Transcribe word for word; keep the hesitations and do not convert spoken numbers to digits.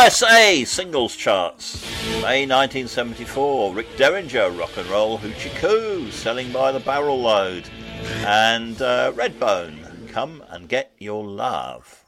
S A singles charts. May nineteen seventy-four, Rick Derringer, Rock and Roll Hoochie Coo, Selling by the Barrel Load. And uh, Redbone, Come and Get Your Love.